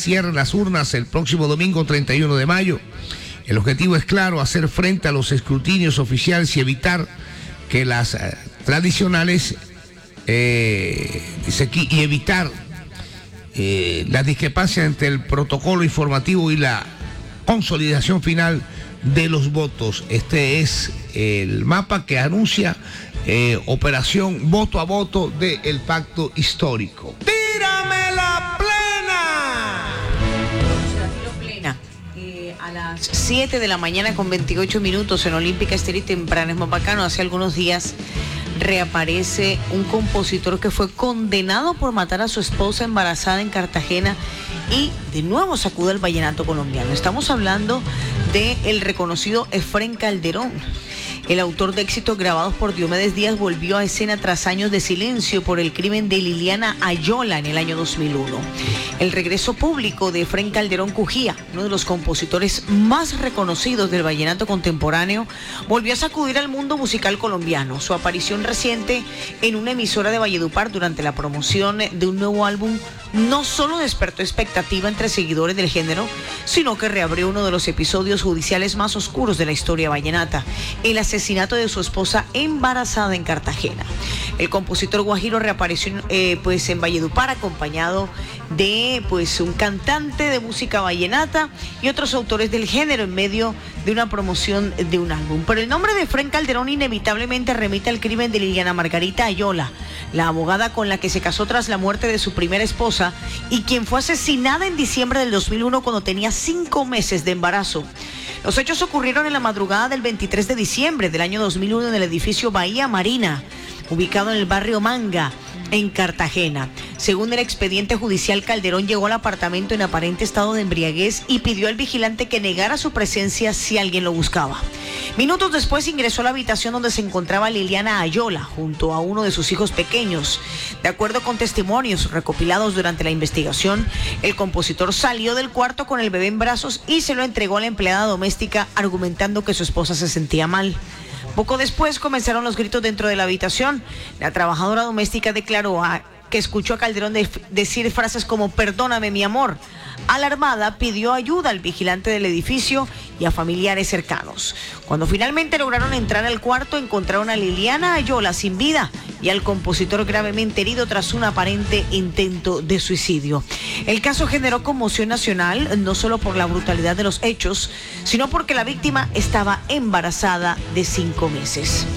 cierre las urnas el próximo domingo 31 de mayo. El objetivo es claro, hacer frente a los escrutinios oficiales y evitar que las tradicionales, dice aquí, y evitar la discrepancia entre el protocolo informativo y la consolidación final de los votos. Este es el mapa que anuncia operación voto a voto del pacto histórico. ¡Tírame la plena! A las 7 de la mañana con 28 minutos en Olímpica Estéreo y temprano es más bacano. Hace algunos días reaparece un compositor que fue condenado por matar a su esposa embarazada en Cartagena y de nuevo sacude el vallenato colombiano. Estamos hablando del reconocido Efrén Calderón. El autor de éxitos grabados por Diomedes Díaz volvió a escena tras años de silencio por el crimen de Liliana Ayola en el año 2001. El regreso público de Efrén Calderón Cujía, uno de los compositores más reconocidos del vallenato contemporáneo, volvió a sacudir al mundo musical colombiano. Su aparición reciente en una emisora de Valledupar durante la promoción de un nuevo álbum no solo despertó expectativa entre seguidores del género, sino que reabrió uno de los episodios judiciales más oscuros de la historia vallenata, el asesinato de su esposa embarazada en Cartagena. El compositor guajiro reapareció en Valledupar acompañado de un cantante de música vallenata y otros autores del género en medio de una promoción de un álbum. Pero el nombre de Efrén Calderón inevitablemente remite al crimen de Liliana Margarita Ayola, la abogada con la que se casó tras la muerte de su primera esposa y quien fue asesinada en diciembre del 2001 cuando tenía 5 meses de embarazo. Los hechos ocurrieron en la madrugada del 23 de diciembre del año 2001 en el edificio Bahía Marina, ubicado en el barrio Manga, en Cartagena. Según el expediente judicial, Calderón llegó al apartamento en aparente estado de embriaguez y pidió al vigilante que negara su presencia si alguien lo buscaba. Minutos después ingresó a la habitación donde se encontraba Liliana Ayola junto a uno de sus hijos pequeños. De acuerdo con testimonios recopilados durante la investigación, el compositor salió del cuarto con el bebé en brazos y se lo entregó a la empleada doméstica argumentando que su esposa se sentía mal. Poco después comenzaron los gritos dentro de la habitación. La trabajadora doméstica declaró que escuchó a Calderón decir frases como "perdóname, mi amor". Alarmada, pidió ayuda al vigilante del edificio y a familiares cercanos. Cuando finalmente lograron entrar al cuarto, encontraron a Liliana Ayola sin vida y al compositor gravemente herido tras un aparente intento de suicidio. El caso generó conmoción nacional, no solo por la brutalidad de los hechos, sino porque la víctima estaba embarazada de 5 meses.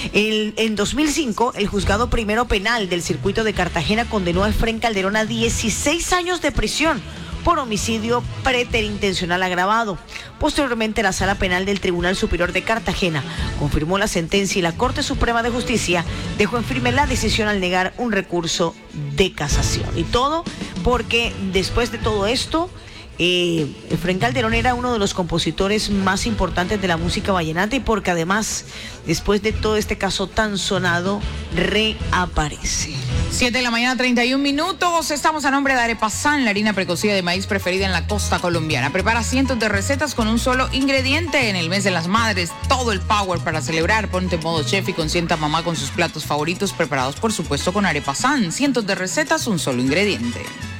En 2005, el juzgado primero penal del circuito de Cartagena condenó a Efrén Calderón a 16 años de prisión por homicidio preterintencional agravado. Posteriormente, la Sala Penal del Tribunal Superior de Cartagena confirmó la sentencia y la Corte Suprema de Justicia dejó en firme la decisión al negar un recurso de casación. Y todo porque después de todo esto, Efrén Calderón era uno de los compositores más importantes de la música vallenata y porque además, después de todo este caso tan sonado, reaparece. 7 de la mañana, 31 minutos. Estamos a nombre de Arepasan, la harina precocida de maíz preferida en la costa colombiana. Prepara cientos de recetas con un solo ingrediente. En el mes de las madres, todo el power para celebrar. Ponte en modo chef y consienta a mamá con sus platos favoritos preparados, por supuesto, con Arepasan. Cientos de recetas, un solo ingrediente.